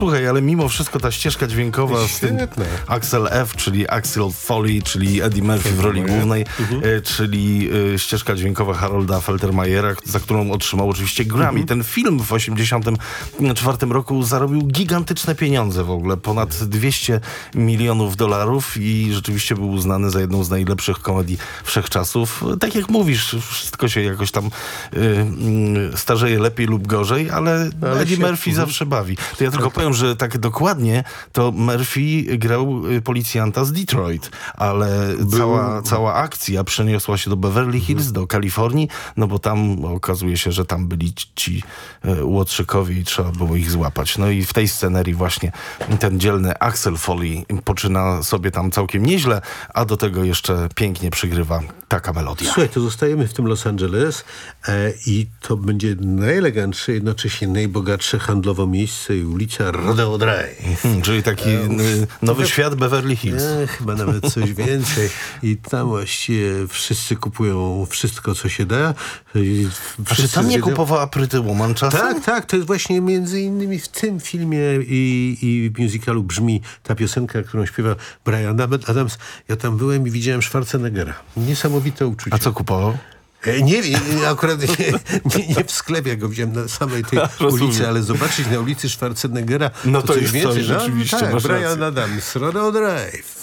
Słuchaj, ale mimo wszystko ta ścieżka dźwiękowa z tym Axel F., czyli Axel Foley, czyli Eddie Murphy w roli głównej, czyli ścieżka dźwiękowa Harolda Faltermeyera, za którą otrzymał oczywiście Grammy. Ten film w 1984 roku zarobił gigantyczne pieniądze w ogóle, ponad $200 milionów i rzeczywiście był uznany za jedną z najlepszych komedii wszechczasów. Tak jak mówisz, wszystko się jakoś tam starzeje lepiej lub gorzej, ale Eddie Murphy zawsze bawi. To ja tylko powiem, że tak dokładnie to Murphy grał policjanta z Detroit, ale cała akcja przeniosła się do Beverly Hills, do Kalifornii, no bo tam okazuje się, że tam byli ci łotrzykowie i trzeba było ich złapać. No i w tej scenerii właśnie ten dzielny Axel Foley poczyna sobie tam całkiem nieźle, a do tego jeszcze pięknie przygrywa taka melodia. Słuchaj, to zostajemy w tym Los Angeles i to będzie najelegancsze, jednocześnie najbogatsze handlowo miejsce i ulica Rodeo Drive. Czyli taki nowy świat Beverly Hills. Chyba nawet coś więcej. I tam właściwie wszyscy kupują wszystko, co się da. A czy tam nie kupowała Pretty Woman czasem? Tak. To jest właśnie między innymi w tym filmie i w musicalu brzmi ta piosenka, którą śpiewa Bryan Adams. Ja tam byłem i widziałem Schwarzeneggera. Niesamowite uczucie. A co kupował? Nie wiem, akurat nie w sklepie, jak go widziałem na samej tej ulicy, ale zobaczyć na ulicy Schwarzeneggera no to coś jest więcej. Coś, rzeczywiście. Tak, Bryan Adams, Rodeo Drive.